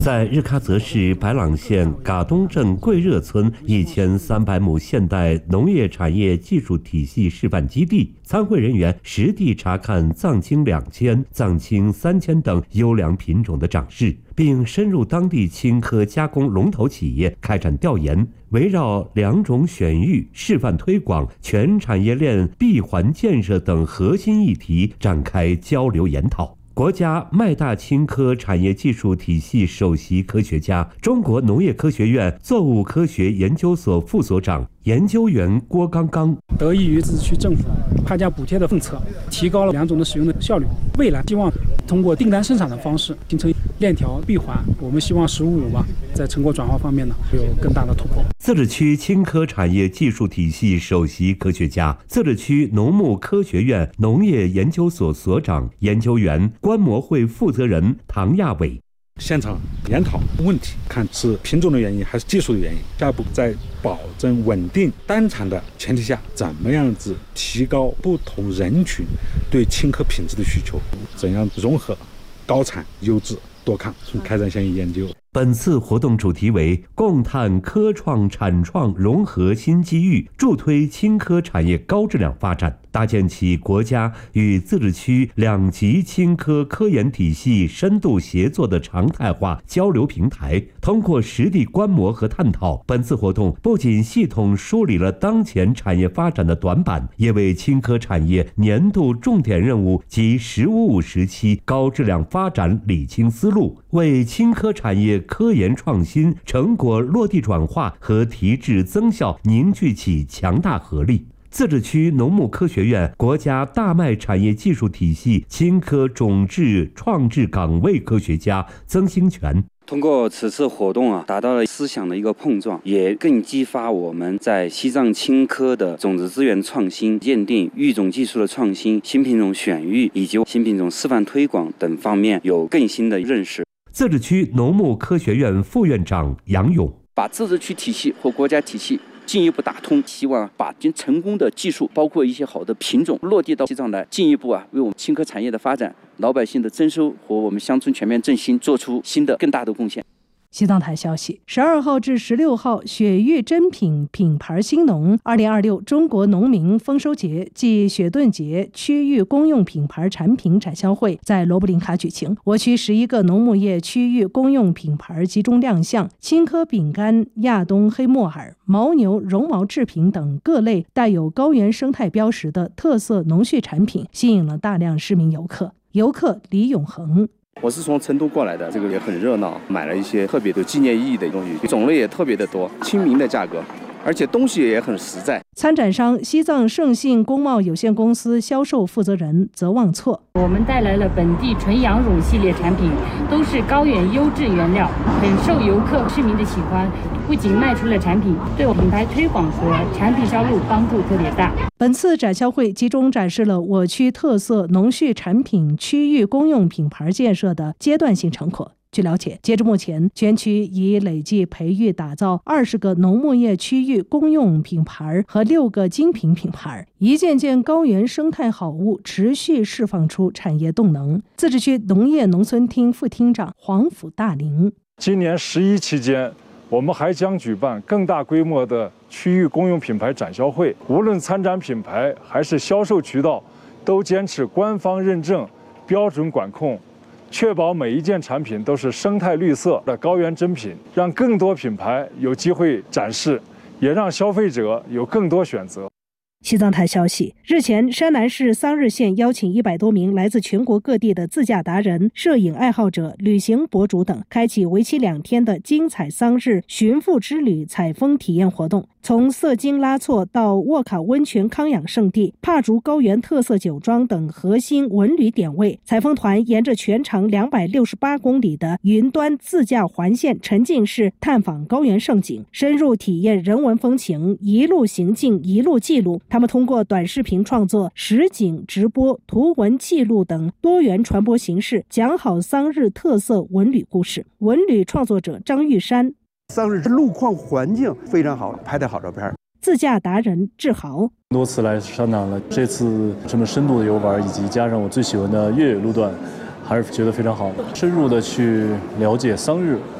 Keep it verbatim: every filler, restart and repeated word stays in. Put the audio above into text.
在日喀则市白朗县嘎东镇贵热村一千三百亩现代农业产业技术体系示范基地，参会人员实地查看藏青两千、藏青三千等优良品种的长势，并深入当地青稞加工龙头企业开展调研，围绕两种选育、示范推广、全产业链闭环建设等核心议题展开交流研讨。国家麦大青稞产业技术体系首席科学家、中国农业科学院作物科学研究所副所长、研究员郭刚刚， 得益于自治区政府差价补贴的政策，提高了两种的使用的效率。未来希望通过订单生产的方式形成链条闭环，我们希望“十五五”吧，在成果转化方面呢有更大的突破。 自治区青稞产业技术体系首席科学家、自治区农牧科学院农业研究所所长、研究员、观摩会负责人唐亚伟。 现场研讨问题，看是品种的原因还是技术的原因。下一步在保证稳定单产的前提下，怎么样子提高不同人群对青稞品质的需求？怎样融合高产、优质、多抗，开展相应研究。 本次活动主题为共探科创产创融合新机遇，助推青稞产业高质量发展，搭建起国家与自治区两级青稞科研体系深度协作的常态化交流平台。通过实地观摩和探讨，本次活动不仅系统梳理了当前产业发展的短板，也为青稞产业年度重点任务及“十五五”时期高质量发展理清思路，为青稞产业科研创新成果落地转化和提质增效凝聚起强大合力。自治区农牧科学院国家大麦产业技术体系青稞种质创制岗位科学家曾兴全， 通过此次活动啊，达到了思想的一个碰撞，也更激发我们在西藏青稞的种子资源创新、鉴定、育种技术的创新、新品种选育以及新品种示范推广等方面有更新的认识。 自治区农牧科学院副院长杨勇， 把自治区体系和国家体系进一步打通，希望把经成功的技术，包括一些好的品种落地到西藏来，进一步啊为我们青稞产业的发展、老百姓的增收和我们乡村全面振兴做出新的更大的贡献。 西藏台消息，十二号至十六号，雪域珍品品牌兴农二零二六中国农民丰收节暨雪顿节区域公用品牌产品展销会在罗布林卡举行。我区十一个农牧业区域公用品牌集中亮相，青稞饼干、亚东黑木耳、牦牛绒毛制品等各类带有高原生态标识的特色农畜产品，吸引了大量市民游客。游客李永恒， 我是从成都过来的，这个也很热闹，买了一些特别的纪念意义的东西，种类也特别的多，亲民的价格，而且东西也很实在。 参展商西藏盛信工贸有限公司销售负责人泽旺措， 我们带来了本地纯羊乳系列产品，都是高原优质原料，很受游客市民的喜欢。不仅卖出了产品，对我品牌推广和产品销路帮助特别大。 本次展销会集中展示了我区特色农畜产品区域公用品牌建设的阶段性成果。据了解，截至目前，全区已累计培育打造二十个农牧业区域公用品牌和六个精品品牌，一件件高原生态好物持续释放出产业动能。自治区农业农村厅副厅长黄甫大林， 今年十一期间，我们还将举办更大规模的区域公用品牌展销会，无论参展品牌还是销售渠道，都坚持官方认证、标准管控，确保每一件产品都是生态绿色的高原珍品，让更多品牌有机会展示，也让消费者有更多选择。 西藏台消息，日前，山南市桑日县邀请一百多名来自全国各地的自驾达人、摄影爱好者、旅行博主等，开启为期两天的精彩桑日寻父之旅采风体验活动。从色金拉措到沃卡温泉康养圣地、帕竹高原特色酒庄等核心文旅点位，采风团沿着全长两百六十八公里的云端自驾环线沉浸式探访高原胜景，深入体验人文风情，一路行进，一路记录。他们通过短视频创作、实景直播、图文记录等多元传播形式，讲好桑日特色文旅故事。文旅创作者张玉山， 桑日路况环境非常好，拍的好照片。 自驾达人志豪， 多次来山南了，这次这么深度的游玩，以及加上我最喜欢的越野路段， 还是觉得非常好的。深入的去了解桑日